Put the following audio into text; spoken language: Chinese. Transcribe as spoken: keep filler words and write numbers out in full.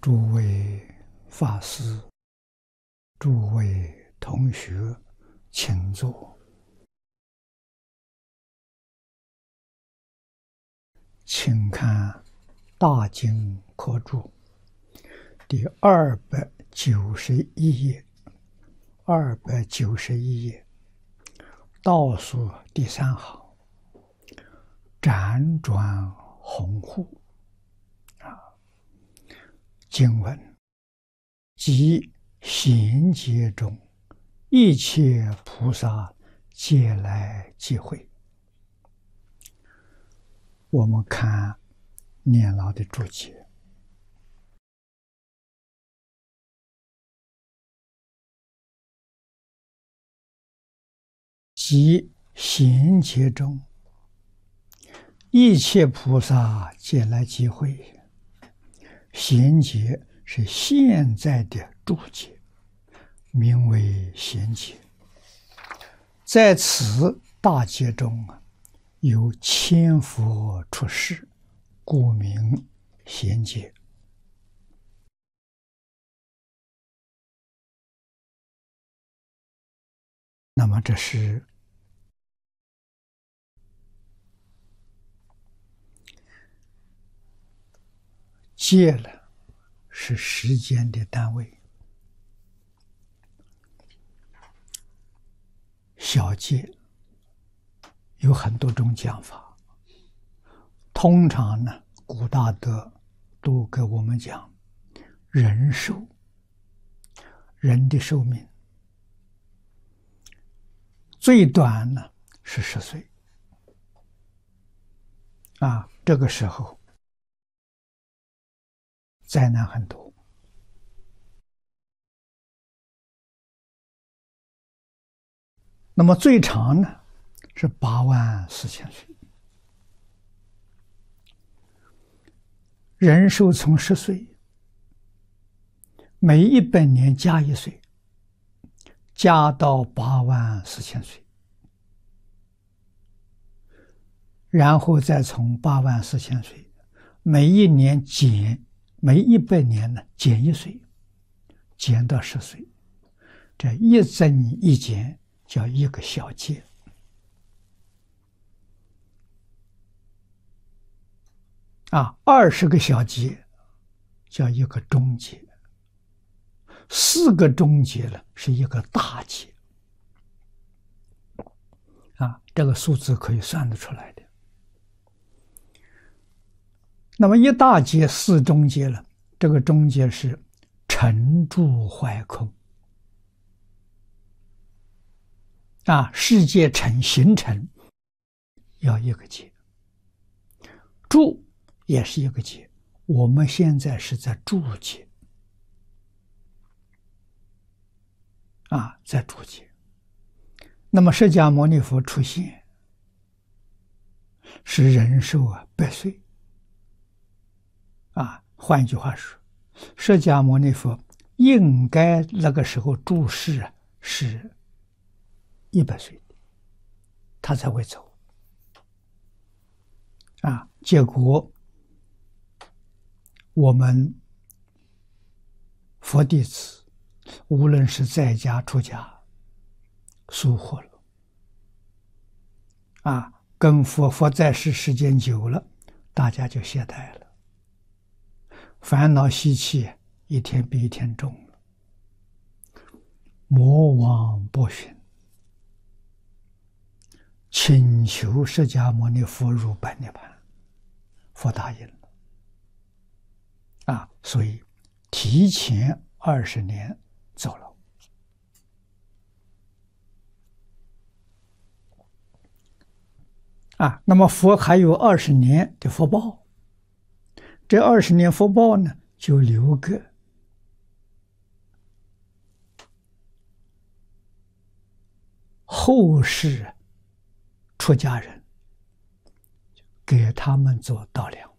诸位法师、诸位同学，请坐。请看《大经科注》第二百九十一页，二百九十一页倒数第三行，辗转弘护啊，经文即贤劫中一切菩萨皆来集会。我们看念老的注解，即贤劫中一切菩萨皆来集会。贤劫是现在的注解，名为贤劫。在此大劫中有千佛出世，故名贤劫。那么这是劫了，是时间的单位。小劫有很多种讲法，通常呢，古大德都给我们讲人寿，人的寿命最短呢是十岁啊，这个时候灾难很多。那么最长呢是八万四千岁。人寿从十岁，每一百年加一岁，加到八万四千岁，然后再从八万四千岁，每一年减，每一百年呢减一岁，减到十岁，这一增一减叫一个小劫。啊，二十个小劫叫一个中劫，四个中劫了是一个大劫。啊，这个数字可以算得出来的。那么一大劫四中劫了，这个中劫是成住坏空。啊，世界成形成要一个劫，住也是一个劫，我们现在是在住劫啊，在住劫。那么释迦牟尼佛出现是人寿啊百岁啊，换句话说，释迦牟尼佛应该那个时候住世啊是一百岁，他才会走啊。结果我们佛弟子无论是在家出家疏忽了啊，跟佛佛在世时间久了，大家就懈怠了，烦恼习气一天比一天重了，魔王不驯，请求释迦牟尼佛入般涅槃，佛答应了啊，所以提前二十年走了啊。那么佛还有二十年的福报，这二十年福报呢，就留给后世出家人，给他们做道粮。